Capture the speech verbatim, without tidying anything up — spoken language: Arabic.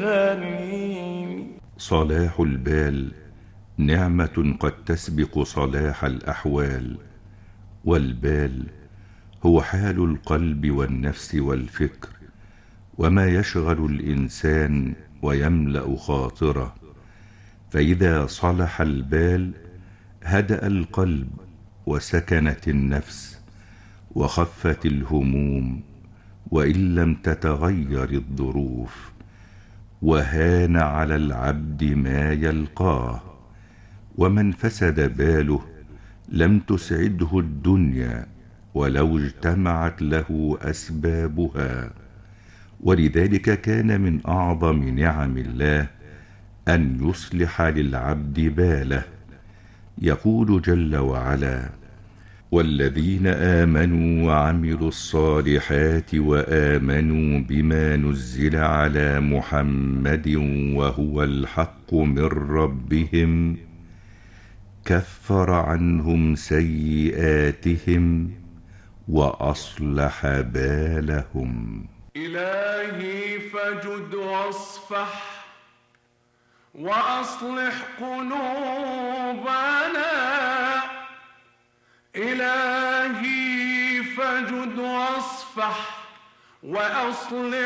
غنيم. صلاح البال نعمة قد تسبق صلاح الأحوال، والبال هو حال القلب والنفس والفكر، وما يشغل الإنسان ويملأ خاطره. فإذا صلح البال هدأ القلب وسكنت النفس وخفت الهموم، وإن لم تتغير الظروف، وهان على العبد ما يلقاه. ومن فسد باله لم تسعده الدنيا ولو اجتمعت له أسبابها. ولذلك كان من أعظم نعم الله أن يصلح للعبد باله. يقول جل وعلا: والذين آمنوا وعملوا الصالحات وآمنوا بما نزل على محمد وهو الحق من ربهم كفر عنهم سيئاتهم وأصلح بالهم. إلهي فجد واصفح وأصلح قلوبنا، إلهي فجد واصفح وأصلح